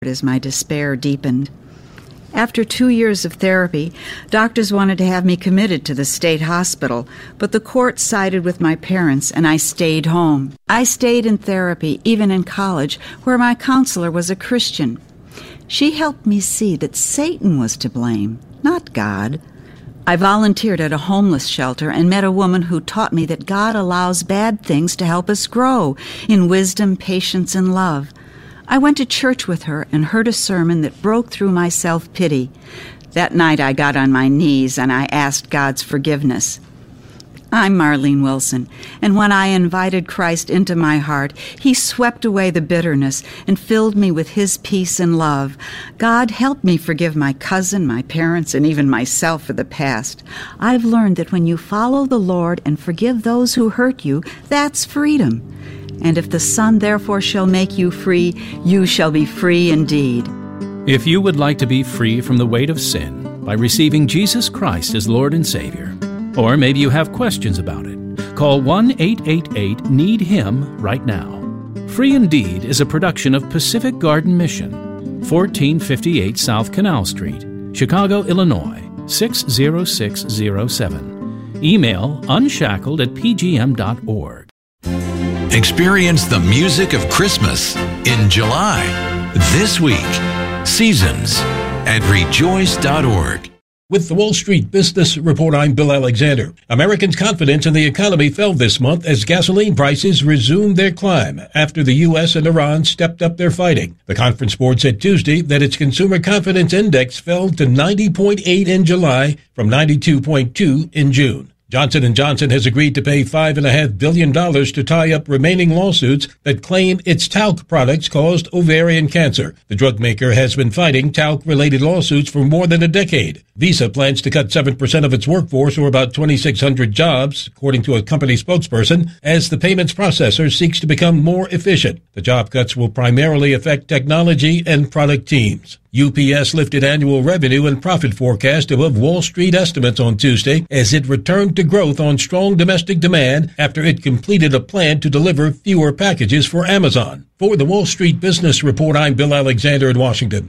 as my despair deepened. After 2 years of therapy, doctors wanted to have me committed to the state hospital, but the court sided with my parents and I stayed home. I stayed in therapy, even in college, where my counselor was a Christian. She helped me see that Satan was to blame, not God. I volunteered at a homeless shelter and met a woman who taught me that God allows bad things to help us grow in wisdom, patience, and love. I went to church with her and heard a sermon that broke through my self-pity. That night I got on my knees and I asked God's forgiveness. I'm Marlene Wilson, and when I invited Christ into my heart, He swept away the bitterness and filled me with His peace and love. God helped me forgive my cousin, my parents, and even myself for the past. I've learned that when you follow the Lord and forgive those who hurt you, that's freedom. And if the Son therefore shall make you free, you shall be free indeed. If you would like to be free from the weight of sin by receiving Jesus Christ as Lord and Savior, or maybe you have questions about it, call 1-888-NEED-HIM right now. Free Indeed is a production of Pacific Garden Mission, 1458 South Canal Street, Chicago, Illinois, 60607. Email unshackled@pgm.org. Experience the music of Christmas in July. This week, Seasons at rejoice.org. With the Wall Street Business Report, I'm Bill Alexander. Americans' confidence in the economy fell this month as gasoline prices resumed their climb after the U.S. and Iran stepped up their fighting. The Conference Board said Tuesday that its Consumer Confidence Index fell to 90.8 in July from 92.2 in June. Johnson & Johnson has agreed to pay $5.5 billion to tie up remaining lawsuits that claim its talc products caused ovarian cancer. The drug maker has been fighting talc-related lawsuits for more than a decade. Visa plans to cut 7% of its workforce, or about 2,600 jobs, according to a company spokesperson, as the payments processor seeks to become more efficient. The job cuts will primarily affect technology and product teams. UPS lifted annual revenue and profit forecast above Wall Street estimates on Tuesday as it returned to growth on strong domestic demand after it completed a plan to deliver fewer packages for Amazon. For the Wall Street Business Report, I'm Bill Alexander in Washington.